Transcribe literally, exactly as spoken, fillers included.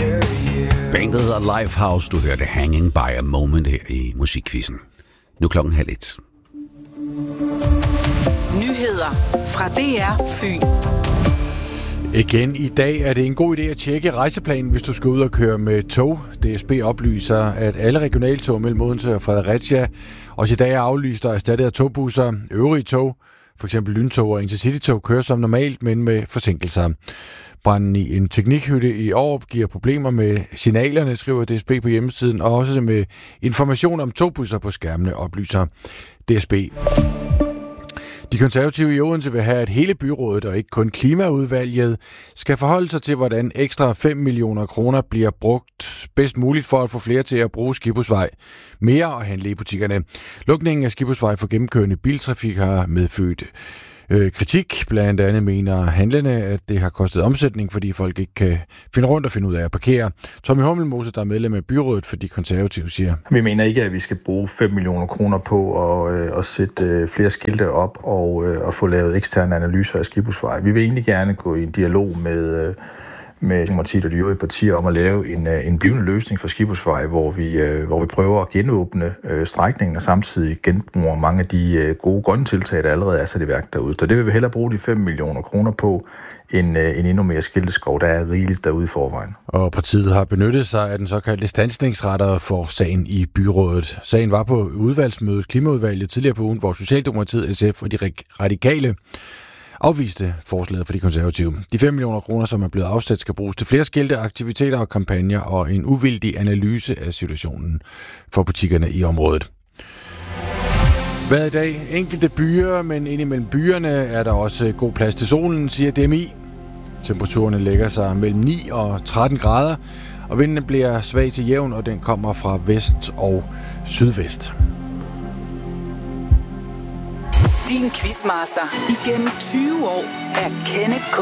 Bandet hedder Lifehouse. Du hørte Hanging by a Moment her i Musikquizzen. Nu klokken halv et. Nyheder fra D R Fyn. Igen i dag er det en god idé at tjekke rejseplanen, hvis du skal ud og køre med tog. D S B oplyser, at alle regionaltog mellem Odense og Fredericia også i dag er aflyst og erstattet af togbusser. Øvrige tog, f.eks. lyntog og intercitytog, kører som normalt, men med forsinkelser. Branden i en teknikhytte i Aarup giver problemer med signalerne, skriver D S B på hjemmesiden, og også med information om togbusser på skærmene, oplyser D S B. De konservative i Odense vil have, at hele byrådet og ikke kun klimaudvalget skal forholde sig til, hvordan ekstra fem millioner kroner bliver brugt bedst muligt for at få flere til at bruge Skibhusvej mere og handle i butikkerne. Lukningen af Skibhusvej for gennemkørende biltrafik har medfødt øh, kritik. Blandt andet mener handlende, at det har kostet omsætning, fordi folk ikke kan finde rundt og finde ud af at parkere. Tommy Hummelmose, der er medlem af byrådet for de konservative, siger: Vi mener ikke, at vi skal bruge fem millioner kroner på at, øh, at sætte øh, flere skilte op og, øh, og få lavet eksterne analyser af Skibhusvej. Vi vil egentlig gerne gå i en dialog med øh, med Demokratiet og de øvrige partier om at lave en, en blivende løsning for Skibhusvej, hvor vi, øh, hvor vi prøver at genåbne øh, strækningen og samtidig genbruger mange af de øh, gode grønne tiltag, der allerede er sat i værk derude. Så det vil vi hellere bruge de fem millioner kroner på, end, øh, end endnu mere skilteskov, der er rigeligt derude i forvejen. Og partiet har benyttet sig af den såkaldte standsningsretter for sagen i byrådet. Sagen var på udvalgsmødet, Klimaudvalget, tidligere på ugen, hvor Socialdemokratiet, S F og de radikale afviste forslaget for de konservative. De fem millioner kroner, som er blevet afsat, skal bruges til flere skilte, aktiviteter og kampagner og en uvildig analyse af situationen for butikkerne i området. Hvad i dag? Enkelte byer, men indimellem byerne er der også god plads til solen, siger D M I. Temperaturerne lægger sig mellem ni og tretten grader, og vinden bliver svag til jævn, og den kommer fra vest og sydvest. Din quizmaster igennem tyve år er Kenneth K.